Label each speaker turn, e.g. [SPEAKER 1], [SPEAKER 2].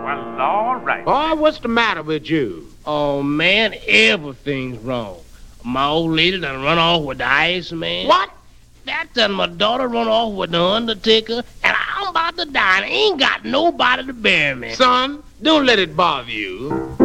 [SPEAKER 1] Well, all right.
[SPEAKER 2] Boy, what's the matter with you?
[SPEAKER 3] Oh, man, everything's wrong. My old lady done run off with the Iceman.
[SPEAKER 2] What?
[SPEAKER 3] That done my daughter run off with the Undertaker, and I'm about to die, and I ain't got nobody to bury me.
[SPEAKER 2] Son, don't let it bother you.